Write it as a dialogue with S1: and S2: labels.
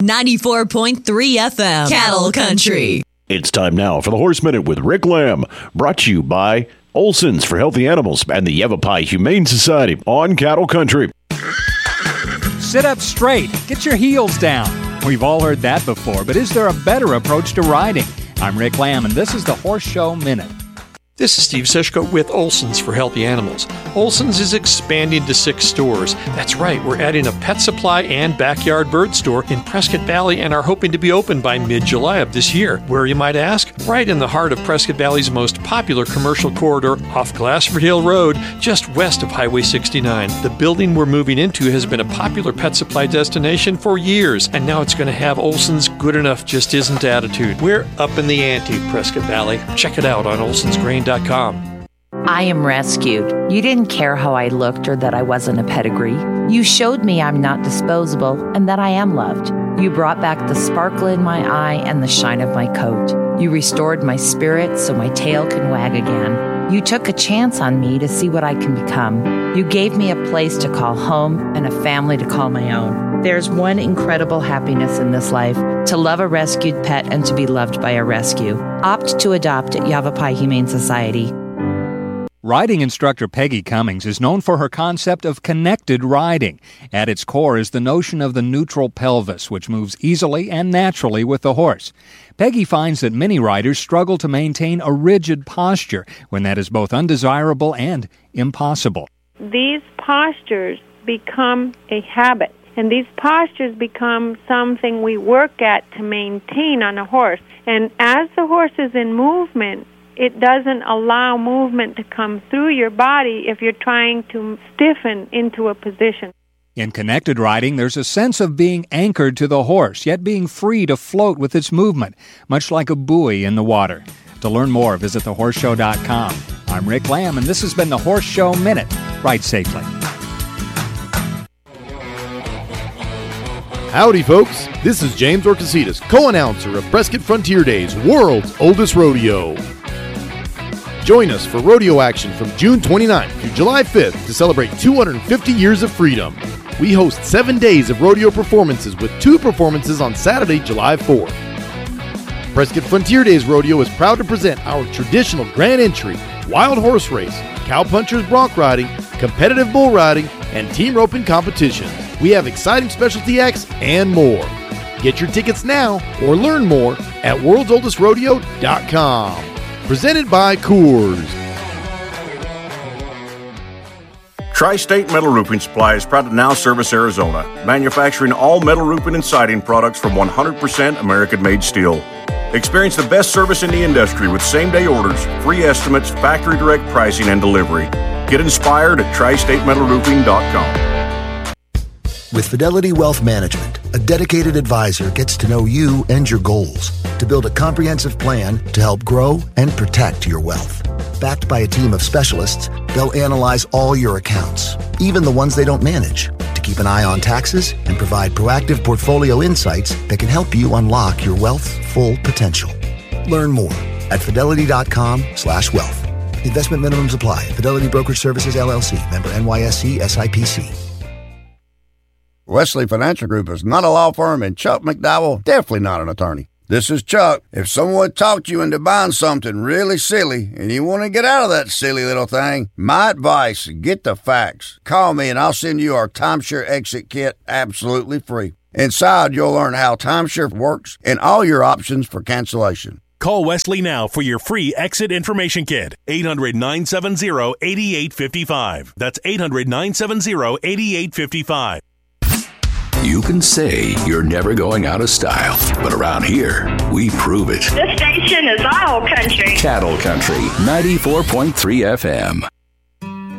S1: 94.3 FM, Cattle Country.
S2: It's time now for the Horse Minute with Rick Lamb, brought to you by Olson's for Healthy Animals and the Yavapai Humane Society on Cattle Country.
S3: Sit up straight. Get your heels down. We've all heard that before, but is there a better approach to riding? I'm Rick Lamb, and this is the Horse Show Minute.
S4: This is Steve Sishko with Olson's for Healthy Animals. Olson's is expanding to 6 stores. That's right, we're adding a pet supply and backyard bird store in Prescott Valley and are hoping to be open by mid-July of this year. Where, you might ask? Right in the heart of Prescott Valley's most popular commercial corridor off Glassford Hill Road, just west of Highway 69. The building we're moving into has been a popular pet supply destination for years, and now it's going to have Olson's good enough just isn't attitude. We're up in the ante, Prescott Valley. Check it out on olsonsgrain.com.
S5: I am rescued. You didn't care how I looked or that I wasn't a pedigree. You showed me I'm not disposable and that I am loved. You brought back the sparkle in my eye and the shine of my coat. You restored my spirit so my tail can wag again. You took a chance on me to see what I can become. You gave me a place to call home and a family to call my own. There's one incredible happiness in this life, to love a rescued pet and to be loved by a rescue. Opt to adopt at Yavapai Humane Society.
S3: Riding instructor Peggy Cummings is known for her concept of connected riding. At its core is the notion of the neutral pelvis, which moves easily and naturally with the horse. Peggy finds that many riders struggle to maintain a rigid posture when that is both undesirable and impossible.
S6: These postures become a habit, and these postures become something we work at to maintain on a horse. And as the horse is in movement, it doesn't allow movement to come through your body if you're trying to stiffen into a position.
S3: In connected riding, there's a sense of being anchored to the horse, yet being free to float with its movement, much like a buoy in the water. To learn more, visit thehorseshow.com. I'm Rick Lamb, and this has been the Horse Show Minute. Ride safely.
S7: Howdy, folks. This is James Orcasitas, co-announcer of Prescott Frontier Days, world's oldest rodeo. Join us for rodeo action from June 29th through July 5th to celebrate 250 years of freedom. We host 7 days of rodeo performances with 2 performances on Saturday, July 4th. Prescott Frontier Days Rodeo is proud to present our traditional grand entry, wild horse race, cowpunchers bronc riding, competitive bull riding, and team roping competitions. We have exciting specialty acts and more. Get your tickets now or learn more at worldsoldestrodeo.com. Presented by Coors.
S8: Tri-State Metal Roofing Supply is proud to now service Arizona, manufacturing all metal roofing and siding products from 100% American-made steel. Experience the best service in the industry with same-day orders, free estimates, factory direct pricing, and delivery. Get inspired at tristatemetalroofing.com.
S9: With Fidelity Wealth Management, a dedicated advisor gets to know you and your goals to build a comprehensive plan to help grow and protect your wealth. Backed by a team of specialists, they'll analyze all your accounts, even the ones they don't manage, to keep an eye on taxes and provide proactive portfolio insights that can help you unlock your wealth's full potential. Learn more at fidelity.com/wealth. Investment minimums apply. Fidelity Brokerage Services, LLC. Member NYSE SIPC.
S10: Wesley Financial Group is not a law firm, and Chuck McDowell definitely not an attorney. This is Chuck. If someone talked you into buying something really silly and you want to get out of that silly little thing, my advice, get the facts. Call me and I'll send you our timeshare exit kit absolutely free. Inside, you'll learn how timeshare works and all your options for cancellation.
S11: Call Wesley now for your free exit information kit. 800-970-8855. That's 800-970-8855.
S12: You can say you're never going out of style, but around here, we prove it.
S13: This station is Cattle Country.
S12: Cattle Country, 94.3 FM.